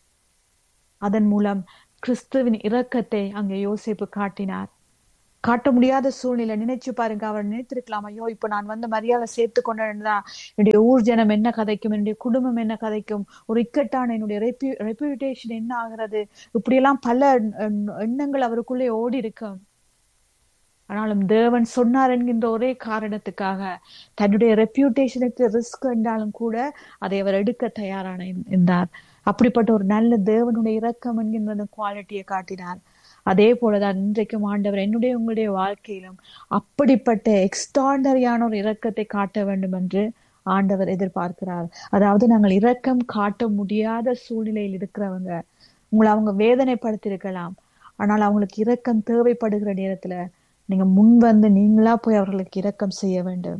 அதன் மூலம் கிறிஸ்துவின் இரக்கத்தை அங்கே யோசேப்பு காட்டினார். காட்ட முடியாத சூழ்நிலை. நினைச்சு பாருங்க, அவர் நினைத்திருக்கலாம், ஐயோ இப்ப நான் வந்து மரியாதை சேர்த்து கொண்டா என்னுடைய ஊர் ஜனம் என்ன கதைக்கும், என்னுடைய குடும்பம் என்ன கதைக்கும், ஒரு இக்கட்டான என்னுடைய ரெப்யூ ரெப்யூட்டேஷன் என்ன ஆகிறது, இப்படியெல்லாம் பல எண்ணங்கள் அவருக்குள்ளே ஓடி இருக்கும். ஆனாலும் தேவன் சொன்னார் என்கின்ற ஒரே காரணத்துக்காக தன்னுடைய ரெப்யூட்டேஷனுக்கு ரிஸ்க் என்றாலும் கூட அதை அவர் எடுக்க தயாரான இருந்தார். அப்படிப்பட்ட ஒரு நல்ல தேவனுடைய இரக்கம் என்கின்ற குவாலிட்டியை காட்டினார். அதே போலதான் இன்றைக்கும் ஆண்டவர் என்னுடைய உங்களுடைய வாழ்க்கையிலும் அப்படிப்பட்ட எக்ஸ்ட்ராடனரியான ஒரு இரக்கத்தை காட்ட வேண்டும் என்று ஆண்டவர் எதிர்பார்க்கிறார். அதாவது நாங்கள் இரக்கம் காட்ட முடியாத சூழ்நிலையில் இருக்கிறவங்க, உங்களை அவங்க வேதனைப்படுத்தியிருக்கலாம், ஆனால் அவங்களுக்கு இரக்கம் தேவைப்படுகிற நேரத்துல நீங்க முன் வந்து நீங்களா போய் அவர்களுக்கு இரக்கம் செய்ய வேண்டும்.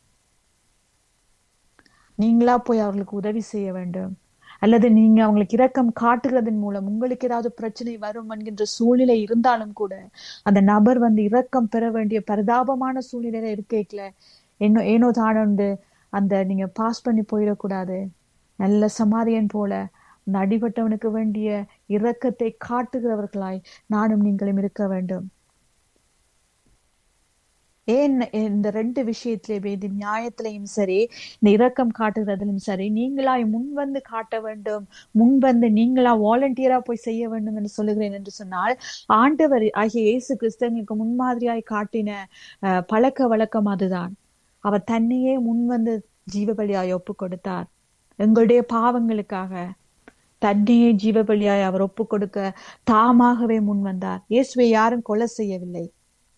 நீங்களா போய் அவர்களுக்கு உதவி செய்ய வேண்டும். அல்லது நீங்க அவங்களுக்கு இரக்கம் காட்டுகிறதன் மூலம் உங்களுக்கு ஏதாவது பிரச்சனை வரும் என்கின்ற சூழ்நிலை இருந்தாலும் கூட அந்த நபர் வந்து இரக்கம் பெற வேண்டிய பரிதாபமான சூழ்நிலையில இருக்கல என்ன ஏனோ தானோண்டு அந்த நீங்க பாஸ் பண்ணி போயிடக்கூடாது. நல்ல சமாரியன் போல அந்த அடிபட்டவனுக்கு வேண்டிய இரக்கத்தை காட்டுகிறவர்களாய் நானும் நீங்களும் இருக்க வேண்டும். ஏன் இந்த ரெண்டு விஷயத்திலே, இது நியாயத்திலையும் சரி, இந்த இரக்கம் காட்டுகிறதிலும் சரி, நீங்களாய் முன் வந்து காட்ட வேண்டும், முன் வந்து நீங்களா வாலண்டியரா போய் செய்ய வேண்டும் என்று சொல்லுகிறேன் என்று சொன்னால், ஆண்டவர் ஆகிய இயேசு கிறிஸ்தவங்களுக்கு முன்மாதிரியாய் காட்டின அஹ் பழக்க வழக்கம் அதுதான். அவர் தன்னையே முன் வந்து ஜீவபலியாய் ஒப்பு கொடுத்தார். எங்களுடைய பாவங்களுக்காக தன்னையே ஜீவபலியாய் அவர் ஒப்பு கொடுக்க தாமாகவே முன் வந்தார். இயேசுவை யாரும் கொலை செய்யவில்லை.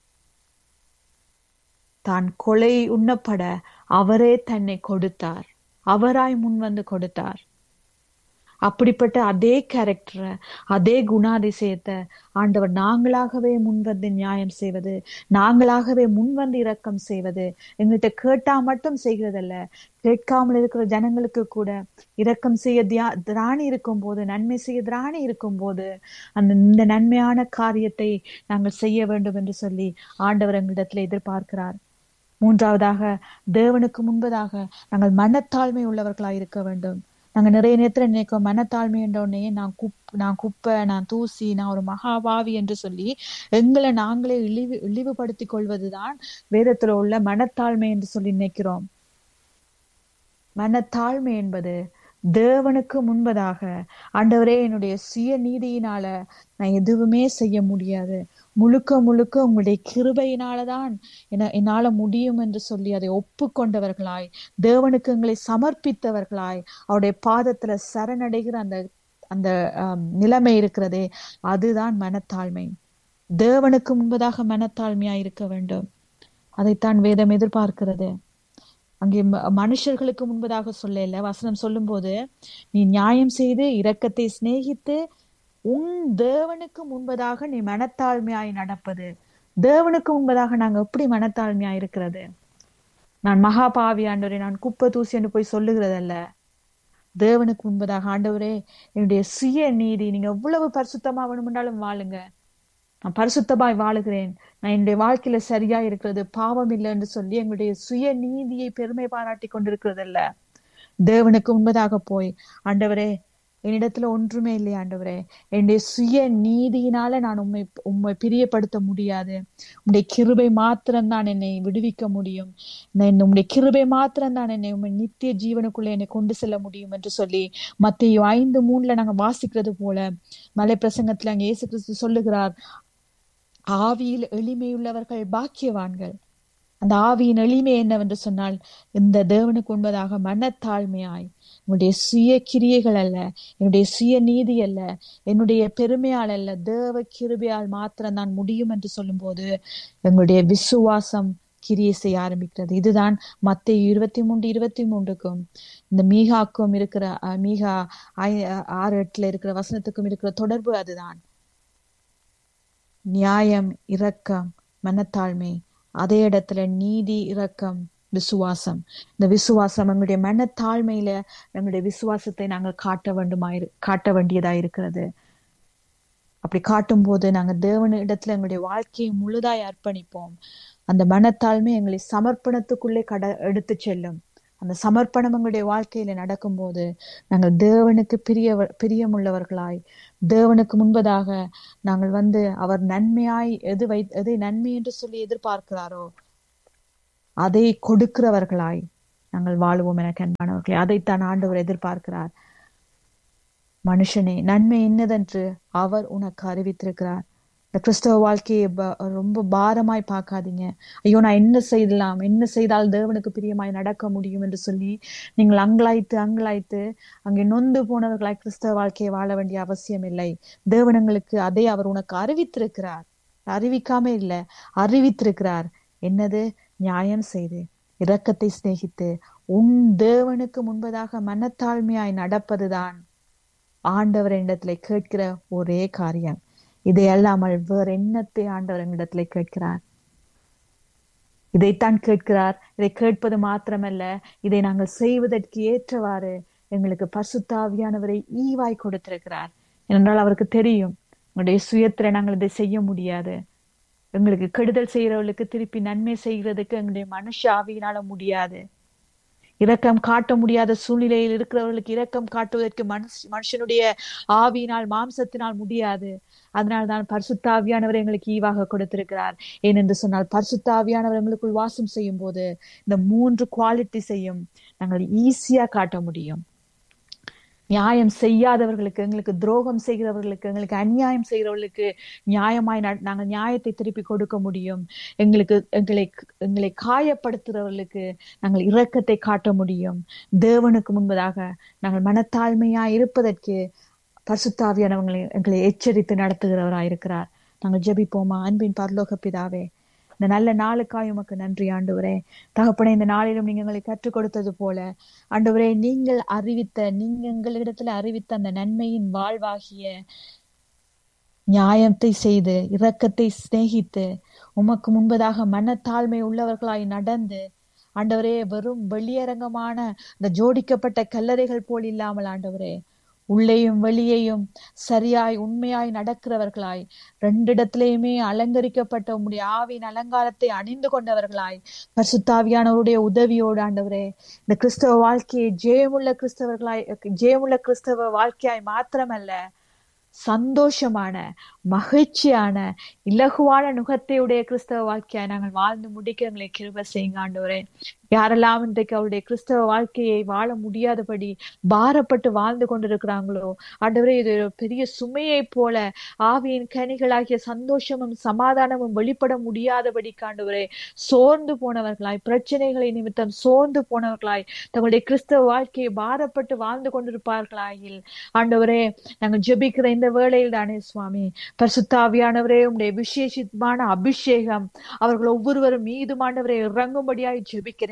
தான் கொலை உண்ணப்பட அவரே தன்னை கொடுத்தார். அவராய் முன் வந்து கொடுத்தார். அப்படிப்பட்ட அதே கேரக்டரை, அதே குணாதிசயத்தை ஆண்டவர் நாங்களாகவே முன் வந்து நியாயம் செய்வது, நாங்களாகவே முன் வந்து இரக்கம் செய்வது, எங்கள்கிட்ட கேட்டா மட்டும் செய்கிறதல்ல, கேட்காமல் இருக்கிற ஜனங்களுக்கு கூட இரக்கம் செய்ய தியா திராணி இருக்கும் போது, நன்மை செய்ய திராணி இருக்கும் போது அந்த இந்த நன்மையான காரியத்தை நாங்கள் செய்ய வேண்டும் என்று சொல்லி ஆண்டவர் எங்களிடத்துல எதிர்பார்க்கிறார். மூன்றாவதாக, தேவனுக்கு முன்பதாக நாங்கள் மனத்தாழ்மை உள்ளவர்களாய் இருக்க வேண்டும். நாங்க நிறைய நேரத்துல நினைக்கிறோம், மனத்தாழ்மை என்ற உடனே நான் குப் நான் குப்பை, நான் தூசி, நான் ஒரு மகாபாவி என்று சொல்லி எங்களை நாங்களே இழிவு இழிவுபடுத்திக் கொள்வதுதான் வேதத்துல உள்ள மனத்தாழ்மை என்று சொல்லி நினைக்கிறோம். மனத்தாழ்மை என்பது தேவனுக்கு முன்பதாக, ஆண்டவரே என்னுடைய சுய நீதியினால நான் எதுவுமே செய்ய முடியாது, முழுக்க முழுக்க உங்களுடைய கிருபையினாலதான் என என்னால முடியும் என்று சொல்லி அதை ஒப்புக்கொண்டவர்களாய், தேவனுக்கு எங்களை சமர்ப்பித்தவர்களாய், அவருடைய பாதத்துல சரணடைகிற அந்த அந்த அஹ் நிலைமை இருக்கிறதே, அதுதான் மனத்தாழ்மை. தேவனுக்கு முன்பதாக மனத்தாழ்மையா இருக்க வேண்டும். அதைத்தான் வேதம் எதிர்பார்க்கிறது. அங்கே மனுஷர்களுக்கு முன்பதாக சொல்லல, வசனம் சொல்லும் போது நீ நியாயம் செய்து இரக்கத்தை சிநேகித்து உன் தேவனுக்கு முன்பதாக நீ மனத்தாழ்மையாய் நடப்பது. தேவனுக்கு முன்பதாக நாங்க எப்படி மனத்தாழ்மையா இருக்கிறது? நான் மகா பாவி ஆண்டவரே, நான் குப்பை தூசி என்று போய் சொல்லுகிறதல்ல. தேவனுக்கு முன்பதாக ஆண்டவரே, என்னுடைய சுய நீதி, நீங்க எவ்வளவு பரிசுத்தமா வேணுமென்றாலும் வாழுங்க, நான் பரிசுத்தமாய் வாழுகிறேன், நான் என்னுடைய வாழ்க்கையில சரியா இருக்கிறது, பாவம் இல்லை என்று சொல்லி எங்களுடைய சுய நீதியை பெருமை பாராட்டி கொண்டிருக்கிறதல்ல. தேவனுக்கு முன்பதாக போய் ஆண்டவரே, என்னிடத்துல ஒன்றுமே இல்லை ஆண்டவரே, என்னுடைய சுய நீதியினால நான் உண்மை உண்மை பிரியப்படுத்த முடியாது, உங்களுடைய கிருபை மாத்திரம்தான் என்னை விடுவிக்க முடியும், உங்களுடைய கிருபை மாத்திரம்தான் என்னை உண்மை நித்திய ஜீவனுக்குள்ள என்னை கொண்டு செல்ல முடியும் என்று சொல்லி மத்தேயு ஐந்து மூணுல நாங்க வாசிக்கிறது போல மலை பிரசங்கத்துல அங்க இயேசு கிறிஸ்து சொல்லுகிறார், ஆவியில் எளிமையுள்ளவர்கள் பாக்கியவான்கள். அந்த ஆவியின் எளிமை என்னவென்று சொன்னால், இந்த தேவனுக்கு உண்பதாக மனத்தாழ்மையாய், என்னுடைய சுய கிரியைகள் அல்ல, என்னுடைய சுய நீதி அல்ல, என்னுடைய பெருமையால் அல்ல, தேவ கிருபையால் மாத்திரம் தான் முடியும் என்று சொல்லும் போது எங்களுடைய விசுவாசம் கிரியை செய்ய ஆரம்பிக்கிறது. இதுதான் மத்தேயு இருபத்தி மூன்று இருபத்தி மூன்றுக்கும் இந்த மீகாக்கும் இருக்கிற மீகா ஆறு எட்டுல இருக்கிற வசனத்துக்கும் இருக்கிற தொடர்பு அதுதான். நியாயம், இரக்கம், மனத்தாழ்மை, அதே இடத்துல நீதி, இரக்கம், விசுவாசம். இந்த விசுவாசம் எங்களுடைய மனத்தாழ்மையில எங்களுடைய விசுவாசத்தை நாங்கள் காட்ட வேண்டுமாயிரு காட்ட வேண்டியதா இருக்கிறது. அப்படி காட்டும் போது நாங்க தேவன இடத்துல எங்களுடைய வாழ்க்கையை முழுதாய் அர்ப்பணிப்போம். அந்த மனத்தாழ்மை எங்களை சமர்ப்பணத்துக்குள்ளே கட எடுத்து செல்லும். அந்த சமர்ப்பணம் எங்களுடைய வாழ்க்கையில நடக்கும் போது நாங்கள் தேவனுக்கு பிரிய பிரியமுள்ளவர்களாய், தேவனுக்கு முன்பதாக நாங்கள் வந்து அவர் நன்மையாய் எது வை எதை நன்மை என்று சொல்லி எதிர்பார்க்கிறாரோ அதை கொடுக்கிறவர்களாய் நாங்கள் வாழுவோம். எனக்கு அன்பானவர்களே, அதைத்தான் ஆண்டவர் எதிர்பார்க்கிறார். மனுஷனே, நன்மை என்னதென்று அவர் உனக்கு அறிவித்திருக்கிறார். இந்த கிறிஸ்தவ வாழ்க்கையை ரொம்ப பாரமாய் பார்க்காதீங்க. ஐயோ, நான் என்ன செய்யலாம், என்ன செய்தால் தேவனுக்கு பிரியமாய் நடக்க முடியும் என்று சொல்லி நீங்கள் அங்கலாய்த்து அங்கலாய்த்து அங்கே நொந்து போனவர்களாய் கிறிஸ்தவ வாழ்க்கையை வாழ வேண்டிய அவசியம் இல்லை. தேவனங்களுக்கு அதை அவர் உனக்கு அறிவித்திருக்கிறார். அறிவிக்காம இல்லை, அறிவித்திருக்கிறார். என்னது? நியாயம் செய்து இரக்கத்தை சிநேகித்து உன் தேவனுக்கு முன்பதாக மனத்தாழ்மையாய் நடப்பதுதான் ஆண்டவர் இடத்துல கேட்கிற ஒரே காரியம். இதை அல்லாமல் வேற என்னத்தை ஆண்டவர் எங்களிடத்துல கேட்கிறார்? இதைத்தான் கேட்கிறார். இதை கேட்பது மாத்திரமல்ல, இதை நாங்கள் செய்வதற்கு ஏற்றவாறு எங்களுக்கு பரிசுத்த ஆவியானவரை ஈவாய் கொடுத்திருக்கிறார். ஏனென்றால் அவருக்கு தெரியும் உங்களுடைய சுயத்துல நாங்கள் இதை செய்ய முடியாது. எங்களுக்கு கெடுதல் செய்யறவர்களுக்கு திருப்பி நன்மை செய்கிறதுக்கு எங்களுடைய மனுஷ ஆவியினால முடியாது. இரக்கம் காட்ட முடியாத சூழ்நிலையில் இருக்கிறவர்களுக்கு இரக்கம் காட்டுவதற்கு மனுஷ மனுஷனுடைய ஆவியினால் மாம்சத்தினால் முடியாது. அதனால்தான் பரிசுத்த ஆவியானவர் எங்களுக்கு ஈவாக கொடுத்திருக்கிறார். ஏனென்று சொன்னால் பரிசுத்த ஆவியானவர் எங்களுக்குள் வாசம் செய்யும் போது இந்த மூன்று குவாலிட்டி செய்யும் நாங்கள் ஈஸியா காட்ட முடியும். நியாயம் செய்யாதவர்களுக்கு, எங்களுக்கு துரோகம் செய்கிறவர்களுக்கு, எங்களுக்கு அநியாயம் செய்கிறவர்களுக்கு நியாயமாய் நாங்கள் நியாயத்தை திருப்பி கொடுக்க முடியும். எங்களுக்கு எங்களை எங்களை காயப்படுத்துறவர்களுக்கு நாங்கள் இரக்கத்தை காட்ட முடியும். தேவனுக்கு முன்பதாக நாங்கள் மனத்தாழ்மையாய் இருப்பதற்கு பரிசுத்த ஆவியானவர்களை எங்களை எச்சரித்து நடத்துகிறவராயிருக்கிறார். நாங்கள் ஜெபிப்போமா? அன்பின் பரலோக பிதாவே, இந்த நல்ல நாளுக்காய் உமக்கு நன்றி ஆண்டவரே. தகப்பனே, இந்த நாளிலும் நீங்க எங்களை கற்றுக் கொடுத்தது போல ஆண்டவரே, நீங்கள் அறிவித்த நீங்க எங்களிடத்துல அறிவித்த அந்த நன்மையின் வாழ்வாகிய நியாயத்தை செய்து இரக்கத்தை சிநேகித்து உமக்கு முன்பதாக மனத்தாழ்மை உள்ளவர்களாய் நடந்து ஆண்டவரே, வெறும் வெளியரங்கமான இந்த ஜோடிக்கப்பட்ட கல்லறைகள் போல் இல்லாமல் ஆண்டவரே, உள்ளேயும் வெளியேயும் சரியாய் உண்மையாய் நடக்கிறவர்களாய், ரெண்டு இடத்திலேயுமே அலங்கரிக்கப்பட்ட உம்முடைய ஆவியின் அலங்காரத்தை அணிந்து கொண்டவர்களாய் பரிசுத்தாவியானவருடைய உதவியோடு ஆண்டவரே, இந்த கிறிஸ்தவ வாழ்க்கையை ஜெயமுள்ள கிறிஸ்தவர்களாய் ஜெயமுள்ள கிறிஸ்தவ வாழ்க்கையாய் மாத்திரமல்ல, சந்தோஷமான மகிழ்ச்சியான இலகுவான நுகத்தையுடைய கிறிஸ்தவ வாழ்க்கையாய் நாங்கள் வாழ்ந்து முடிக்க எங்களை கிருபை செய்யுங்க ஆண்டவரே. யாரெல்லாம் இன்றைக்கு அவருடைய கிறிஸ்தவ வாழ்க்கையை வாழ முடியாதபடி பாரப்பட்டு வாழ்ந்து கொண்டிருக்கிறாங்களோ ஆண்டவரே, இது ஒரு பெரிய சுமையை போல ஆவியின் கனிகளாகிய சந்தோஷமும் சமாதானமும் வெளிப்பட முடியாதபடி ஆண்டவரே, சோர்ந்து போனவர்களாய், பிரச்சனைகளை நிமித்தம் சோர்ந்து போனவர்களாய் தங்களுடைய கிறிஸ்தவ வாழ்க்கையை பாரப்பட்டு வாழ்ந்து கொண்டிருப்பார்களாயில் ஆண்டவரே, நாங்கள் ஜெபிக்கிற இந்த வேளையில் தானே சுவாமி, பரிசுத்த ஆவியானவரே, உம்முடைய விசேஷமான அபிஷேகம் அவர்கள் ஒவ்வொருவரும் மீதும் ஆண்டவரே இறங்கும்படியாய் ஜெபிக்கிறேன்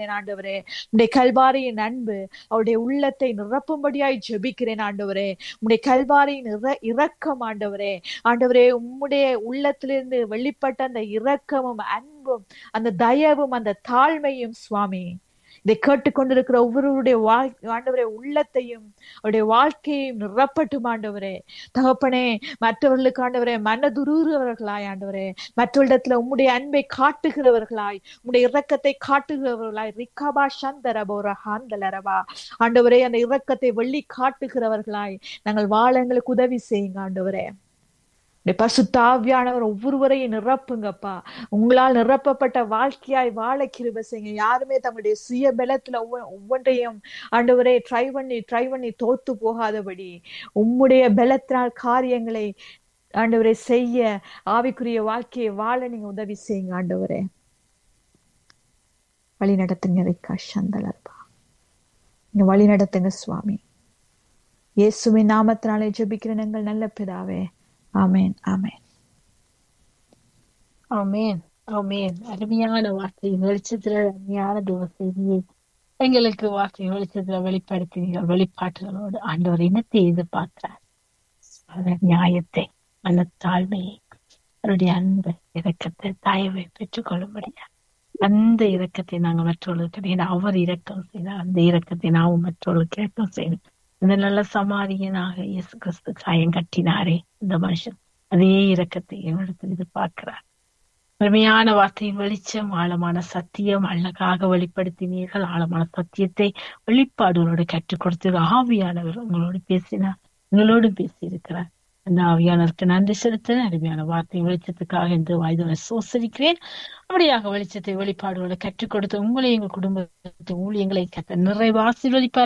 ஜெபிக்கிறேன் ஆண்டவரே. உடைய கல்வாரியின் அன்பு அவருடைய உள்ளத்தை நிரப்பும்படியாய் ஜெபிக்கிறேன் ஆண்டவரே. உடைய கல்வாரியின் இற இரக்கம் ஆண்டவரே, ஆண்டவரே உம்முடைய உள்ளத்திலிருந்து வெளிப்பட்ட அந்த இரக்கமும் அன்பும் அந்த தயவும் அந்த தாழ்மையும் சுவாமி, இதை கேட்டுக்கொண்டிருக்கிற ஒவ்வொருவருடைய வாழ் ஆண்டவரே உள்ளத்தையும் அவருடைய வாழ்க்கையையும் நிரப்பட்டும் ஆண்டவரே. தகப்பனே, மற்றவர்களுக்கு ஆண்டவரே மனதுருகிறவர்களாய் ஆண்டவரே, மற்றவரிடத்துல உம்முடைய அன்பை காட்டுகிறவர்களாய், உம்முடைய இரக்கத்தை காட்டுகிறவர்களாய், ரிக்கபா சந்தரபோர ஹாந்தலரபா ஆண்டவரே, அந்த இரக்கத்தை வெள்ளி காட்டுகிறவர்களாய் நாங்கள் வாழ எங்களுக்கு உதவி செய்யுங்க ஆண்டவரே. பரிசுத்த ஆவியானவர் ஒவ்வொருவரையும் நிரப்புங்கப்பா. உங்களால் நிரப்பப்பட்ட வாழ்க்கையாய் வாழ கிருபை செய்யுங்க. யாருமே தங்களுடைய சுய பலத்துல ஒவ்வொன்றையும் ஆண்டவரே ட்ரை பண்ணி ட்ரை பண்ணி தோத்து போகாதபடி உம்முடைய பலத்தினால் காரியங்களை ஆண்டவரே செய்ய ஆவிக்குரிய வாழ்க்கையை வாழ நீங்க உதவி செய்யுங்க ஆண்டவரே. வழி நடத்துங்க ரிக்கா சந்தலர்பா, நீங்க வழி நடத்துங்க சுவாமி. இயேசுவின் நாமத்தினாலே ஜெபிக்கிற எங்கள் நல்ல பிதாவே. ஆமேன் ஆமேன் ஆமேன் ஆமேன். அருமையான வார்த்தை வெளிச்சத்துல அருமையான தேவ செய்தியை எங்களுக்கு வார்த்தை வெளிச்சத்துல வெளிப்படுத்தினீர்கள். வெளிப்பாட்டுகளோடு ஆண்டவர் இனத்தை எதிர்பார்க்கிறார். நியாயத்தை, மனத்தாழ்மையை, அவருடைய அன்பை, இரக்கத்தை, தயவை பெற்றுக் கொள்ளும்படியா அந்த இரக்கத்தை நாங்கள் மற்றவர்களுக்கு, ஏன்னா அவர் இரக்கம் செய்தார், அந்த இரக்கத்தை நாமும் மற்றவர்களுக்கு இரக்கம் செய்யணும். இந்த நல்ல சமாரியனாக இயேசு கிறிஸ்து சாயம் கட்டினாரே இந்த மனுஷன், அதே இரக்கத்தை என்னிடத்தில் எதிர்பார்க்கிறார். அருமையான வார்த்தையின் வெளிச்சம், ஆழமான சத்தியம் அழகாக வெளிப்படுத்தினீர்கள். ஆழமான சத்தியத்தை வெளிப்பாடுகளோடு கற்றுக் கொடுத்து ஆவியானவர் உங்களோடு பேசினார், உங்களோடு பேசி இருக்கிறார். அந்த ஆவியானவருக்கு நன்றி செலுத்த அருமையான வார்த்தை வெளிச்சத்துக்காக இந்த வாய்தோட சோசரிக்கிறேன். அப்படியாக வெளிச்சத்தை வெளிப்பாடுகளோடு கற்றுக் கொடுத்து உங்களை எங்கள் குடும்பத்தை ஊழியங்களை கத்த நிறைவாசி வெளிப்பார்.